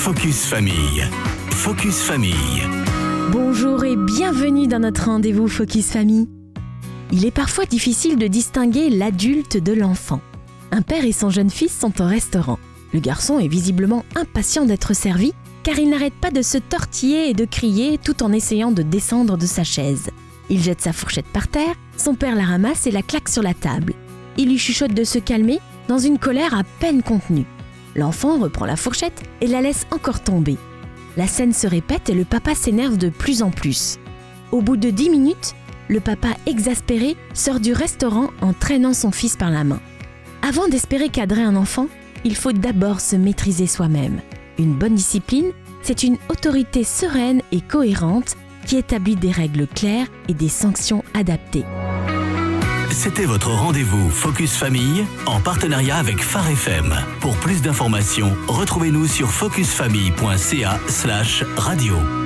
Focus Famille. Focus Famille. Bonjour et bienvenue dans notre rendez-vous Focus Famille. Il est parfois difficile de distinguer l'adulte de l'enfant. Un père et son jeune fils sont au restaurant. Le garçon est visiblement impatient d'être servi car il n'arrête pas de se tortiller et de crier tout en essayant de descendre de sa chaise. Il jette sa fourchette par terre, son père la ramasse et la claque sur la table. Il lui chuchote de se calmer dans une colère à peine contenue. L'enfant reprend la fourchette et la laisse encore tomber. La scène se répète et le papa s'énerve de plus en plus. Au bout de 10 minutes, le papa exaspéré sort du restaurant en traînant son fils par la main. Avant d'espérer cadrer un enfant, il faut d'abord se maîtriser soi-même. Une bonne discipline, c'est une autorité sereine et cohérente qui établit des règles claires et des sanctions adaptées. C'était votre rendez-vous Focus Famille en partenariat avec Phare FM. Pour plus d'informations, retrouvez-nous sur focusfamille.ca/radio.